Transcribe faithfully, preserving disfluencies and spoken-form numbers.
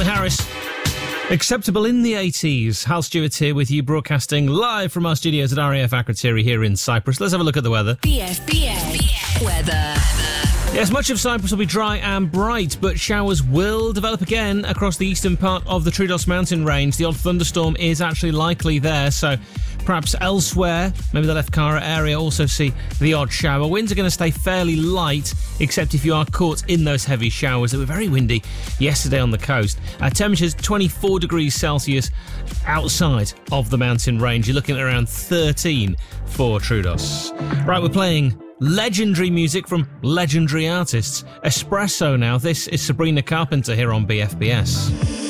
Harris. Acceptable in the eighties. Hal Stewart here with you, broadcasting live from our studios at R A F Akrotiri here in Cyprus. Let's have a look at the weather. B F B A weather. Yes, much of Cyprus will be dry and bright, but showers will develop again across the eastern part of the Troodos mountain range. The odd thunderstorm is actually likely there, so perhaps elsewhere, maybe the Lefkara area, also see the odd shower. Winds are going to stay fairly light, except if you are caught in those heavy showers. They were very windy yesterday on the coast. Uh, temperatures twenty-four degrees Celsius outside of the mountain range. You're looking at around thirteen for Troodos. Right, we're playing legendary music from legendary artists. Espresso now. This is Sabrina Carpenter here on B F B S.